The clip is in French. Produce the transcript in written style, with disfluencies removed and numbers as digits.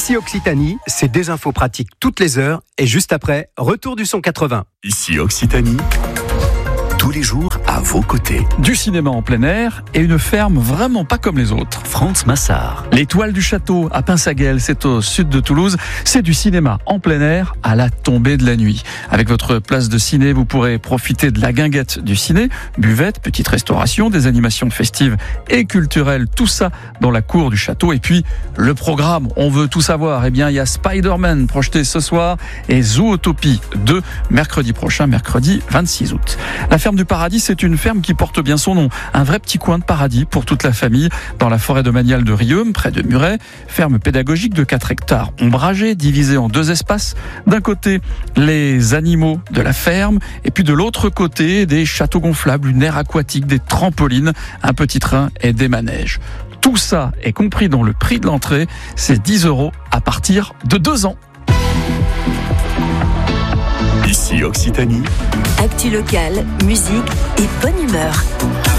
Ici Occitanie, c'est des infos pratiques toutes les heures et juste après, retour du son 80. Ici Occitanie, tous les jours à vos côtés. Du cinéma en plein air et une ferme vraiment pas comme les autres. France Massard. L'Étoile du Château à Pinsaguel, c'est au sud de Toulouse. C'est du cinéma en plein air à la tombée de la nuit. Avec votre place de ciné, vous pourrez profiter de la guinguette du ciné, buvette, petite restauration, des animations festives et culturelles, tout ça dans la cour du château. Et puis, le programme, on veut tout savoir. Eh bien, il y a Spider-Man projeté ce soir et Zootopie 2 mercredi prochain, mercredi 26 août. La ferme du Paradis, c'est une ferme qui porte bien son nom. Un vrai petit coin de paradis pour toute la famille dans la forêt domaniale de Rieume, près de Muret. Ferme pédagogique de 4 hectares ombragée, divisée en 2 espaces. D'un côté, les animaux de la ferme et puis de l'autre côté, des châteaux gonflables, une aire aquatique, des trampolines, un petit train et des manèges. Tout ça est compris dans le prix de l'entrée. C'est 10 € à partir de 2 ans. Ici Occitanie. Actu locale, musique et bonne humeur.